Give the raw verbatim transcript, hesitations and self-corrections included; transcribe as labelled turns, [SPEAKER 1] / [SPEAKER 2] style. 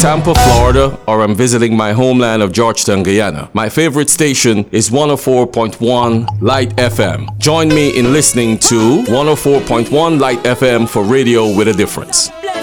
[SPEAKER 1] Tampa, Florida, or I'm visiting my homeland of Georgetown, Guyana, my favorite station is one oh four point one Light F M. Join me in listening to one oh four point one Light F M for radio with a difference.